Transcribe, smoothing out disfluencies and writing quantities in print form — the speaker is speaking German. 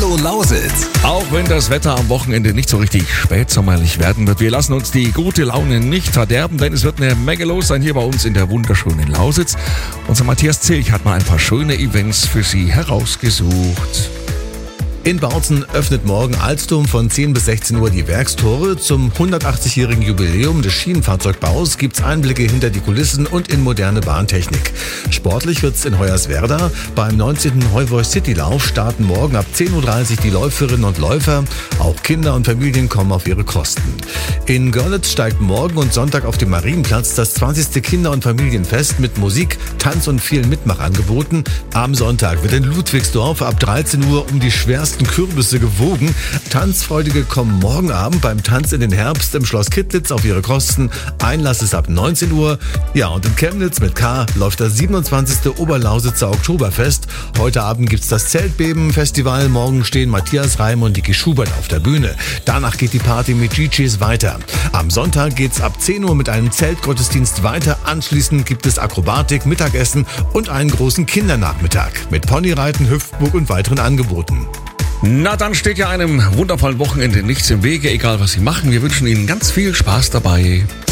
Hallo Lausitz. Auch wenn das Wetter am Wochenende nicht so richtig spätsommerlich werden wird, wir lassen uns die gute Laune nicht verderben, denn es wird eine Menge los sein hier bei uns in der wunderschönen Lausitz. Unser Matthias Zilch hat mal ein paar schöne Events für Sie herausgesucht. In Bautzen öffnet morgen Alstom von 10 bis 16 Uhr die Werkstore. Zum 180-jährigen Jubiläum des Schienenfahrzeugbaus gibt's Einblicke hinter die Kulissen und in moderne Bahntechnik. Sportlich wird's in Hoyerswerda. Beim 19. Heuvoy City Lauf starten morgen ab 10.30 Uhr die Läuferinnen und Läufer. Auch Kinder und Familien kommen auf ihre Kosten. In Görlitz steigt morgen und Sonntag auf dem Marienplatz das 20. Kinder- und Familienfest mit Musik, Tanz und vielen Mitmachangeboten. Am Sonntag wird in Ludwigsdorf ab 13 Uhr um die schwersten Kürbisse gewogen. Tanzfreudige kommen morgen Abend beim Tanz in den Herbst im Schloss Kittlitz auf ihre Kosten. Einlass ist ab 19 Uhr. Ja, und in Chemnitz mit K läuft das 27. Oberlausitzer Oktoberfest. Heute Abend gibt's das Zeltbeben-Festival. Morgen stehen Matthias Reim und Niki Schubert auf der Bühne. Danach geht die Party mit GGs weiter. Am Sonntag geht's ab 10 Uhr mit einem Zeltgottesdienst weiter. Anschließend gibt es Akrobatik, Mittagessen und einen großen Kindernachmittag mit Ponyreiten, Hüpfburg und weiteren Angeboten. Na, dann steht ja einem wundervollen Wochenende nichts im Wege, egal was Sie machen. Wir wünschen Ihnen ganz viel Spaß dabei.